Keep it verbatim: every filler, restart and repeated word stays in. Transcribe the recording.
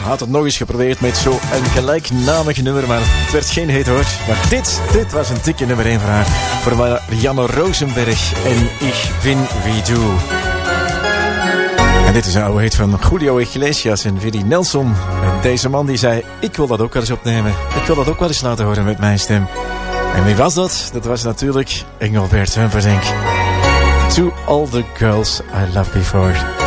had het nog eens geprobeerd met zo'n gelijknamig nummer, maar het werd geen hit hoor. Maar dit, dit was een dikke nummer één voor haar. Voor Marianne Rosenberg en Ich bin wie du. En dit is een oude hit van Julio Iglesias en Willie Nelson. En deze man die zei, ik wil dat ook wel eens opnemen. Ik wil dat ook wel eens laten horen met mijn stem. En wie was dat? Dat was natuurlijk Engelbert Humperdinck. To all the girls I loved before.